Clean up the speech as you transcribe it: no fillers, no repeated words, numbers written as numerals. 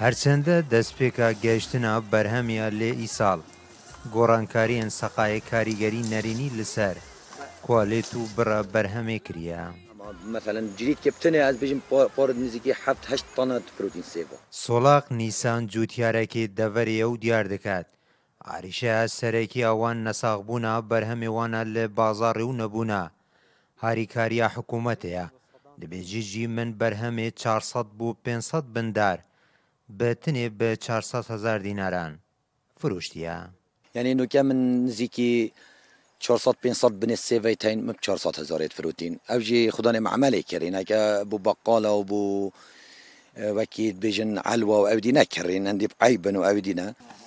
هەرچەندە دەستپێکە گەیشتنە بەرهەمیە لێ ئیساڵ گۆڕانکاریان سەقایە کاریگەری نەرینی لەسەر کوالێت و بڕە بەرهەمێ کریە. مثلا جديد كابتني از بيجم بورد نزيكي 7-8 طنات بروتين سيفا. سۆڵاق نیسان جوتیارێکی دەڤەریە و دیار دەکات عریشە سەرێکی ئەوان نەساغبوونا بەرهەمێوانە لە بازاڕی و نەبوونا هاریکاریە حکوومەتەیە لەبێجیژی من بەرهەمێ 400 بوو 500 بندار بەتنێ بە 400,000 دیناران فروشتیە. يعني انه كان من نزيكي 400-500 بن السيفي تاين مب 400,000 فروتين اوجي خداني معملي كرين هكا بو بقاله وبو وكيد بيجن علوه وأودينا كرين عندي بعيبن وأودينا